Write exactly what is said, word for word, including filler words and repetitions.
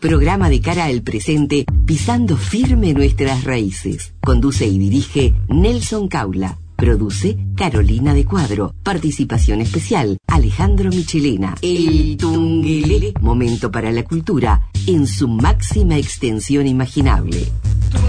Programa de cara al presente, pisando firme nuestras raíces. Conduce y dirige Nelson Caula. Produce Carolina de Cuadro. Participación especial Alejandro Michelena. El Tunguelele, momento para la cultura en su máxima extensión imaginable.